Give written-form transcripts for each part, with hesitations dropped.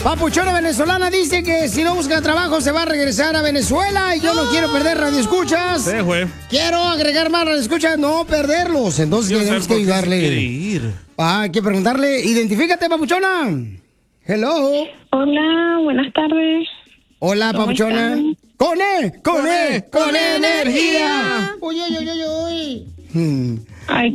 Papuchona venezolana dice que si no busca trabajo se va a regresar a Venezuela y yo no quiero perder radioescuchas. Sí, güey. Quiero agregar más radioescuchas, no perderlos. Entonces tenemos que ayudarle. Hay que preguntarle, identifícate, Papuchona. Hello. Hola, buenas tardes. Hola, Papuchona. están? ¡Con energía! Uy, uy, uy, uy, uy. Ay,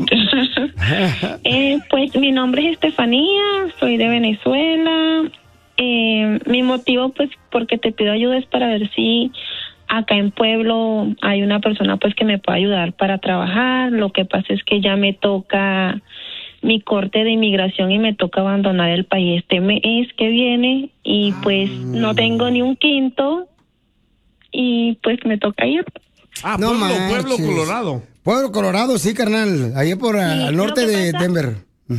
pues mi nombre es Estefanía, soy de Venezuela. Mi motivo, pues, porque te pido ayuda es para ver si acá en Pueblo hay una persona, pues, que me pueda ayudar para trabajar. Lo que pasa es que ya me toca mi corte de inmigración y me toca abandonar el país este mes que viene y, pues, no tengo ni un quinto y, pues, me toca ir. No Pueblo, Colorado. Pueblo Colorado, sí, carnal. Ahí por al norte de Denver.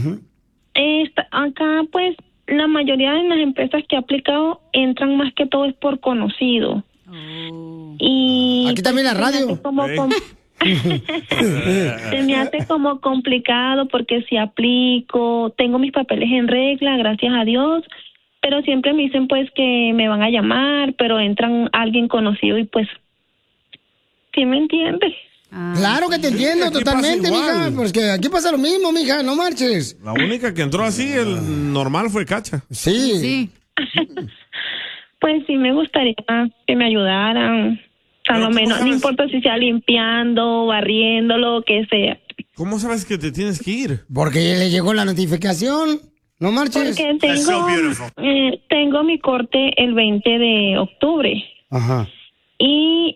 Acá, pues, la mayoría de las empresas que he aplicado entran más que todo es por conocido. Y aquí también la radio. Se me hace como complicado porque si aplico, tengo mis papeles en regla, gracias a Dios, pero siempre me dicen pues que me van a llamar, pero entran alguien conocido y pues, ¿sí me entiendes? Claro que te entiendo totalmente, mija. Porque aquí pasa lo mismo, mija, no marches. La única que entró así, el normal fue Cacha. Sí. Pues sí me gustaría que me ayudaran. A lo menos, no importa si sea limpiando, barriendo, lo que sea. ¿Cómo sabes que te tienes que ir? Porque le llegó la notificación. No marches. Porque tengo mi corte el 20 de octubre. Ajá. Y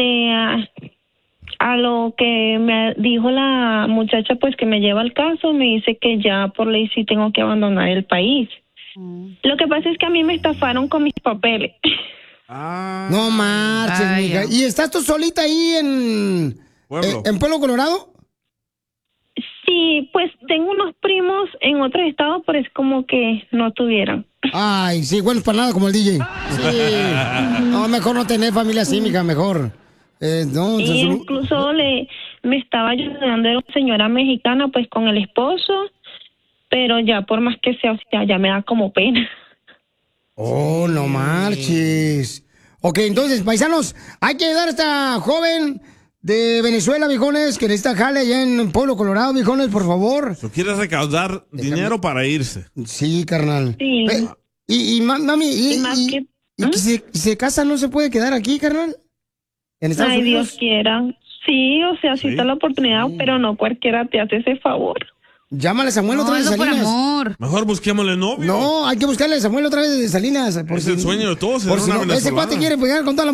a lo que me dijo la muchacha pues que me lleva el caso, me dice que ya por ley sí tengo que abandonar el país. Lo que pasa es que a mí me estafaron con mis papeles. No marches, mija. ¿Y estás tú solita ahí en Pueblo Colorado? Sí, pues tengo unos primos en otros estados, pero es como que no tuvieran. Ay, sí, bueno, para nada como el DJ. Sí. No, mejor no tener familia así, mija, mejor. No, y incluso me estaba ayudando a una señora mexicana pues con el esposo, pero ya por más que sea, o sea, ya me da como pena. Oh, no marches. Ok, entonces, paisanos, hay que ayudar a esta joven de Venezuela, viejones, que necesita jale allá en Pueblo Colorado, viejones, por favor. ¿Tú quieres recaudar dinero para irse? Sí, carnal. Sí. Y mami, si se casa, ¿no se puede quedar aquí, carnal? ¿En Estados Unidos? Dios quiera. Sí, o sea, sí está la oportunidad, pero no cualquiera te hace ese favor. Llámale a Samuel otra vez de Salinas. Mejor busquémosle novio. No, hay que buscarle a Samuel otra vez de Salinas. Es el sueño de todos. Por si no, ese cuate quiere pegar con toda la